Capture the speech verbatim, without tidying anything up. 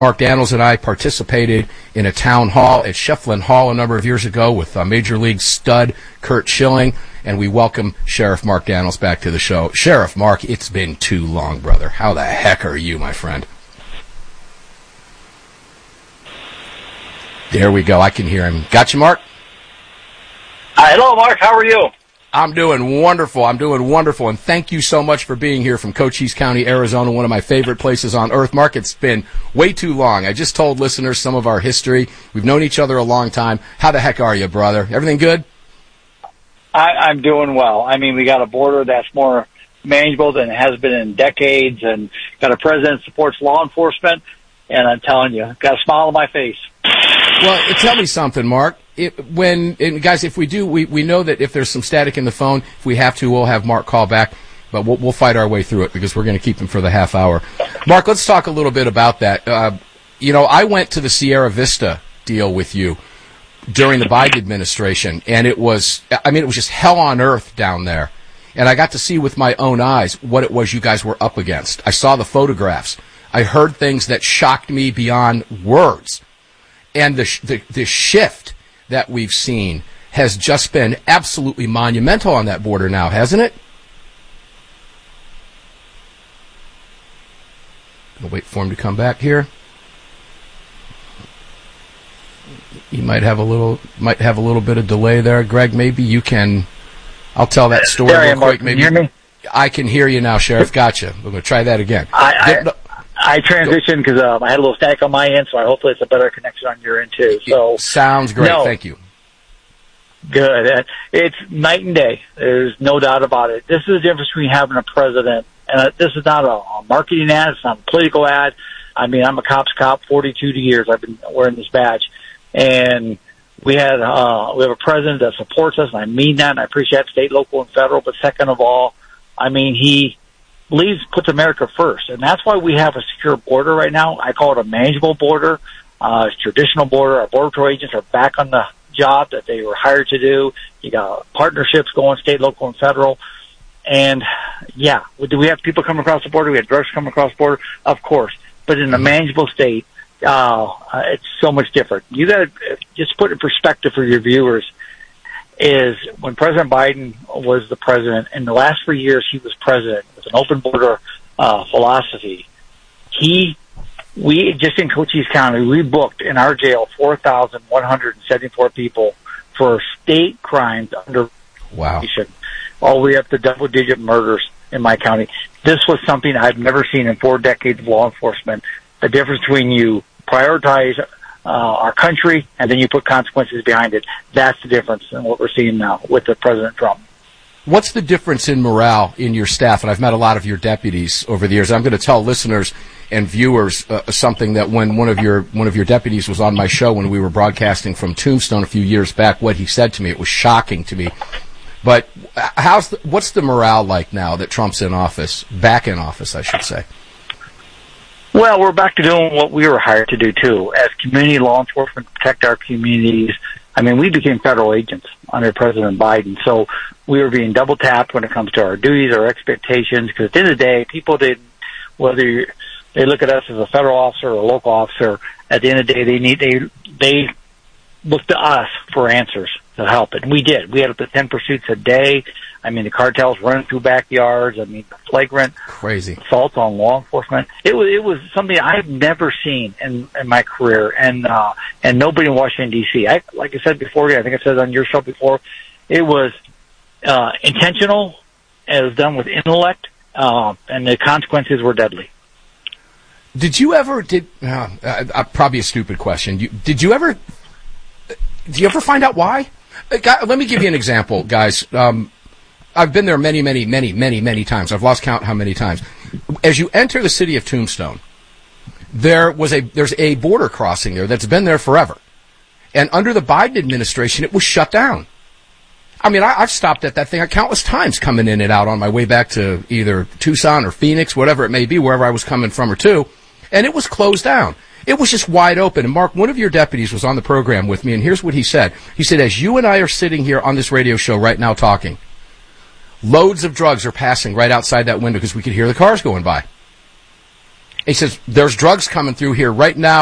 Mark Daniels and I participated in a town hall at Shefflin Hall a number of years ago with uh, Major League stud Curt Schilling, and we welcome Sheriff Mark Daniels back to the show. Sheriff Mark, it's been too long, brother. How the heck are you, my friend? There we go. I can hear him. Got you, Mark? Uh, hello, Mark. How are you? I'm doing wonderful. I'm doing wonderful, and thank you so much for being here from Cochise County, Arizona, one of my favorite places on earth. Mark, it's been way too long. I just told listeners some of our history. We've known each other a long time. How the heck are you, brother? Everything good? I, I'm doing well. I mean, we got a border that's more manageable than it has been in decades, and got a president that supports law enforcement, and I'm telling you, got a smile on my face. Well, tell me something, Mark. It, when and guys, if we do, we, we know that if there's some static in the phone, if we have to, we'll have Mark call back, but we'll, we'll fight our way through it because we're going to keep him for the half hour. Mark, let's talk a little bit about that. Uh, you know, I went to the Sierra Vista deal with you during the Biden administration, and it was, I mean, it was just hell on earth down there. And I got to see with my own eyes what it was you guys were up against. I saw the photographs. I heard things that shocked me beyond words. And the, the, the shift that we've seen has just been absolutely monumental on that border now, hasn't it? I'll wait for him to come back here. You might have a little, might have a little bit of delay there, Greg. Maybe you can. I'll tell that story real quick. Maybe can you hear me? I can hear you now, Sheriff. Gotcha. We're going to try that again. I, I, I transitioned because um, I had a little static on my end, so hopefully it's a better connection on your end too. So sounds great. No, thank you. Good. It's night and day. There's no doubt about it. This is the difference between having a president, and this is not a, a marketing ad. It's not a political ad. I mean, I'm a cop's cop, forty-two years. I've been wearing this badge, and we had uh, we have a president that supports us, and I mean that, and I appreciate state, local, and federal. But second of all, I mean he. Believes puts America first, and that's why we have a secure border right now. I call it a manageable border, uh, traditional border. Our border patrol agents are back on the job that they were hired to do. You got partnerships going, state, local, and federal. And yeah, do we have people come across the border? We have drugs come across the border, of course. But in a manageable state, uh, it's so much different. You got to just put it in perspective for your viewers. Is when President Biden was the president, in the last three years he was president with an open border uh, philosophy. He, we just in Cochise County, we booked in our jail four thousand one hundred seventy-four people for state crimes under wow, all the way up to double-digit murders in my county. This was something I've never seen in four decades of law enforcement. The difference between you prioritize Uh, our country, and then you put consequences behind it. That's the difference in what we're seeing now with the President Trump. What's the difference in morale in your staff? And I've met a lot of your deputies over the years. I'm going to tell listeners and viewers uh, something that when one of your one of your deputies was on my show when we were broadcasting from Tombstone a few years back, what he said to me, it was shocking to me. But how's the, what's the morale like now that Trump's in office, back in office, I should say? Well, we're back to doing what we were hired to do, too. As community law enforcement, protect our communities. I mean, we became federal agents under President Biden, so we were being double-tapped when it comes to our duties, our expectations, because at the end of the day, people didn't, whether they look at us as a federal officer or a local officer, at the end of the day, they need they they look to us for answers to help, and we did. We had up to ten pursuits a day. I mean, the cartels running through backyards. I mean, flagrant crazy assaults on law enforcement. It was it was something I've never seen in, in my career, and uh, and nobody in Washington D C. I like I said before, I think I said on your show before, it was uh, intentional. It was done with intellect, uh, and the consequences were deadly. Did you ever did uh, uh, probably a stupid question? You, did you ever? Did you ever find out why? Uh, let me give you an example, guys. Um, I've been there many, many, many, many, many times. I've lost count how many times. As you enter the city of Tombstone, there was a there's a border crossing there that's been there forever. And under the Biden administration, it was shut down. I mean, I, I've stopped at that thing countless times coming in and out on my way back to either Tucson or Phoenix, whatever it may be, wherever I was coming from or to, and it was closed down. It was just wide open. And Mark, one of your deputies was on the program with me, and here's what he said. He said, as you and I are sitting here on this radio show right now talking, loads of drugs are passing right outside that window because we could hear the cars going by. He says, there's drugs coming through here right now.